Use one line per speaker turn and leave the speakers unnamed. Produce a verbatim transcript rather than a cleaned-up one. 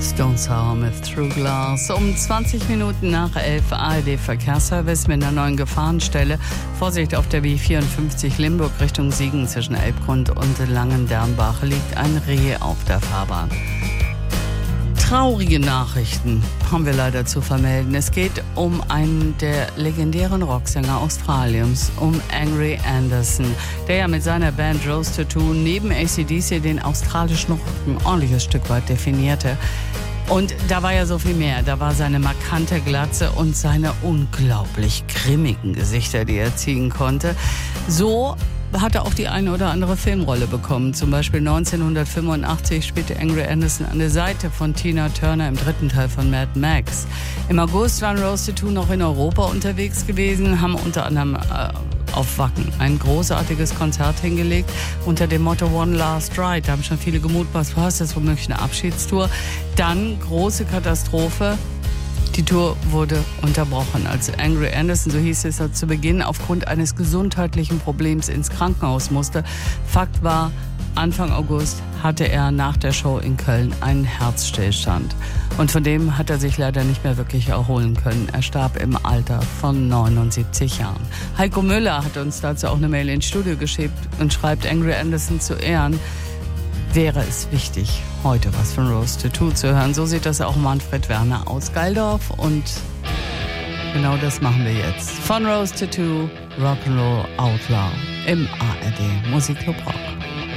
Stone Sour mit Through Glass. Um zwanzig Minuten nach elf A R D-Verkehrsservice mit einer neuen Gefahrenstelle. Vorsicht auf der B vierundfünfzig Limburg Richtung Siegen zwischen Elbgrund und Langendernbach liegt ein Reh auf der Fahrbahn. Traurige Nachrichten haben wir leider zu vermelden. Es geht um einen der legendären Rocksänger Australiens, um Angry Anderson, der ja mit seiner Band Rose Tattoo neben A C D C den australischen Rock ein ordentliches Stück weit definierte. Und da war ja so viel mehr. Da war seine markante Glatze und seine unglaublich grimmigen Gesichter, die er ziehen konnte. So hat er auch die eine oder andere Filmrolle bekommen. Zum Beispiel neunzehnhundertfünfundachtzig spielte Angry Anderson an der Seite von Tina Turner im dritten Teil von Mad Max. Im August waren Rose Tattoo noch in Europa unterwegs gewesen, haben unter anderem äh, auf Wacken ein großartiges Konzert hingelegt unter dem Motto One Last Ride. Da haben schon viele gemutmaßt, was ist das womöglich eine Abschiedstour. Dann große Katastrophe. Die Tour wurde unterbrochen, als Angry Anderson, so hieß es zu Beginn, aufgrund eines gesundheitlichen Problems ins Krankenhaus musste. Fakt war, Anfang August hatte er nach der Show in Köln einen Herzstillstand. Und von dem hat er sich leider nicht mehr wirklich erholen können. Er starb im Alter von neunundsiebzig Jahren. Heiko Müller hat uns dazu auch eine Mail ins Studio geschickt und schreibt, Angry Anderson zu ehren, wäre es wichtig, heute was von Rose Tattoo zu hören. So sieht das auch Manfred Werner aus Geildorf und genau das machen wir jetzt. Von Rose Tattoo, Rock'n'Roll Outlaw im A R D Musikclub Rock.